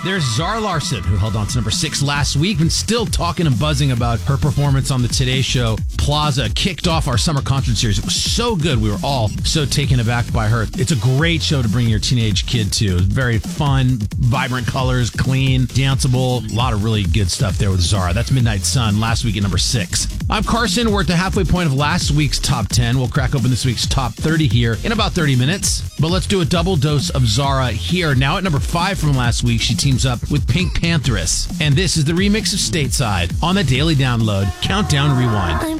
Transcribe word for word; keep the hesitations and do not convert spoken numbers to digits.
There's Zara Larsson, who held on to number six last week, and still talking and buzzing about her performance on the Today Show. Plaza kicked off our summer concert series. It was so good. We were all so taken aback by her. It's a great show to bring your teenage kid to. Very fun, vibrant colors, clean, danceable. A lot of really good stuff there with Zara. That's Midnight Sun, last week at number six. I'm Carson. We're at the halfway point of last week's top ten. We'll crack open this week's top thirty here in about thirty minutes. But let's do a double dose of Zara here. Now at number five from last week, she teams up with Pink Pantheress. And this is the remix of Stateside on the Daily Download. Countdown Rewind.